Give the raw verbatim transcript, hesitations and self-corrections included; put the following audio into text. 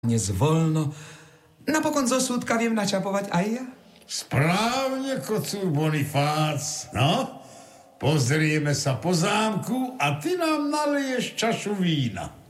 Nezvolno. Napokon zo súdka viem načapovať aj ja. Správne, kocúr Bonifác. No, pozrieme sa po zámku a ty nám naliješ čašu vína.